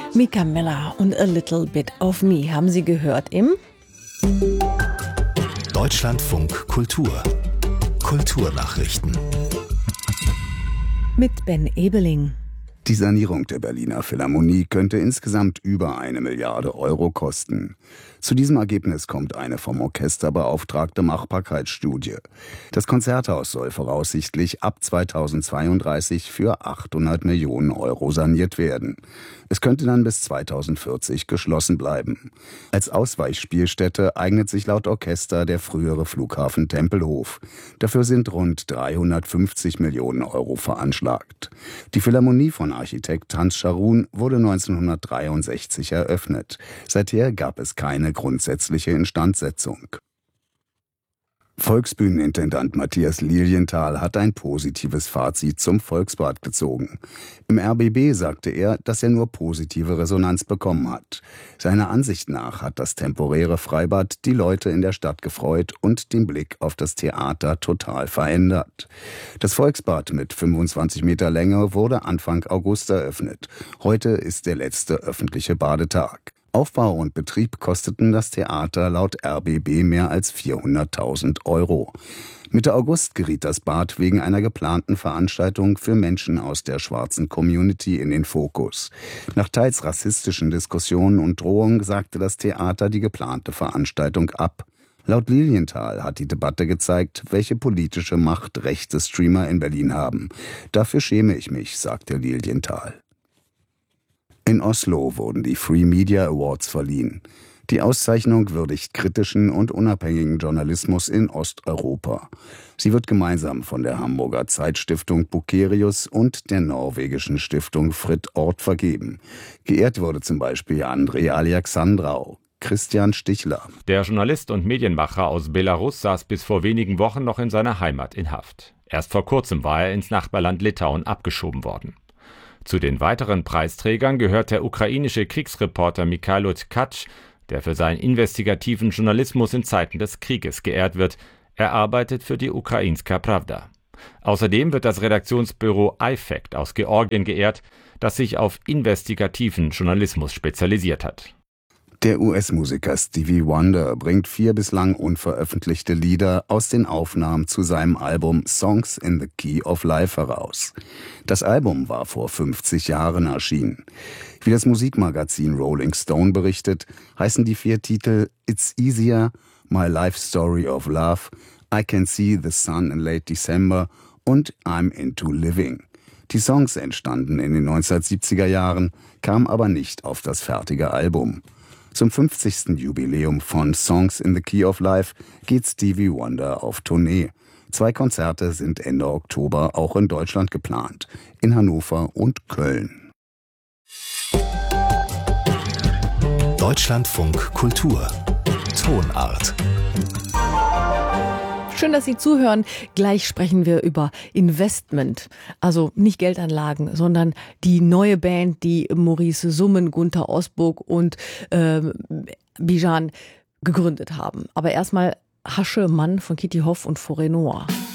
Mika Miller und A Little Bit of Me haben Sie gehört im Deutschlandfunk Kultur. Kulturnachrichten. mit Ben Ebeling. Die Sanierung der Berliner Philharmonie könnte insgesamt über 1 Milliarde Euro kosten. Zu diesem Ergebnis kommt eine vom Orchester beauftragte Machbarkeitsstudie. Das Konzerthaus soll voraussichtlich ab 2032 für 800 Millionen Euro saniert werden. Es könnte dann bis 2040 geschlossen bleiben. Als Ausweichspielstätte eignet sich laut Orchester der frühere Flughafen Tempelhof. Dafür sind rund 350 Millionen Euro veranschlagt. Die Philharmonie von Architekt Hans Scharoun wurde 1963 eröffnet. Seither gab es keine grundsätzliche Instandsetzung. Volksbühnenintendant Matthias Lilienthal hat ein positives Fazit zum Volksbad gezogen. Im RBB sagte er, dass er nur positive Resonanz bekommen hat. Seiner Ansicht nach hat das temporäre Freibad die Leute in der Stadt gefreut und den Blick auf das Theater total verändert. Das Volksbad mit 25 Meter Länge wurde Anfang August eröffnet. Heute ist der letzte öffentliche Badetag. Aufbau und Betrieb kosteten das Theater laut RBB mehr als 400.000 Euro. Mitte August geriet das Bad wegen einer geplanten Veranstaltung für Menschen aus der schwarzen Community in den Fokus. Nach teils rassistischen Diskussionen und Drohungen sagte das Theater die geplante Veranstaltung ab. Laut Lilienthal hat die Debatte gezeigt, welche politische Macht rechte Streamer in Berlin haben. Dafür schäme ich mich, sagte Lilienthal. In Oslo wurden die Free Media Awards verliehen. Die Auszeichnung würdigt kritischen und unabhängigen Journalismus in Osteuropa. Sie wird gemeinsam von der Hamburger Zeitstiftung Bukerius und der norwegischen Stiftung Fritt Ort vergeben. Geehrt wurde zum Beispiel Andrei Alexandrau, Christian Stichler. Der Journalist und Medienmacher aus Belarus saß bis vor wenigen Wochen noch in seiner Heimat in Haft. Erst vor kurzem war er ins Nachbarland Litauen abgeschoben worden. Zu den weiteren Preisträgern gehört der ukrainische Kriegsreporter Mikhailo Tkach, der für seinen investigativen Journalismus in Zeiten des Krieges geehrt wird. Er arbeitet für die Ukrainska Pravda. Außerdem wird das Redaktionsbüro iFact aus Georgien geehrt, das sich auf investigativen Journalismus spezialisiert hat. Der US-Musiker Stevie Wonder bringt 4 bislang unveröffentlichte Lieder aus den Aufnahmen zu seinem Album Songs in the Key of Life heraus. Das Album war vor 50 Jahren erschienen. Wie das Musikmagazin Rolling Stone berichtet, heißen die 4 Titel It's Easier, My Life Story of Love, I Can See the Sun in Late December und I'm Into Living. Die Songs entstanden in den 1970er Jahren, kamen aber nicht auf das fertige Album. Zum 50. Jubiläum von Songs in the Key of Life geht Stevie Wonder auf Tournee. 2 Konzerte sind Ende Oktober auch in Deutschland geplant, in Hannover und Köln. Deutschlandfunk Kultur. Tonart. Schön, dass Sie zuhören. Gleich sprechen wir über Investment. Also nicht Geldanlagen, sondern die neue Band, die Maurice Summen, Gunther Osburg und Bijan gegründet haben. Aber erstmal Hasche Mann von Kitty Hoff und Forêt Noire.